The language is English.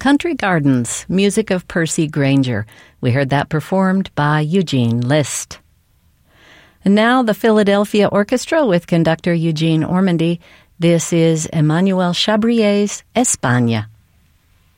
Country Gardens, music of Percy Granger. We heard that performed by Eugene List. And now the Philadelphia Orchestra with conductor Eugene Ormandy. This is Emmanuel Chabrier's España.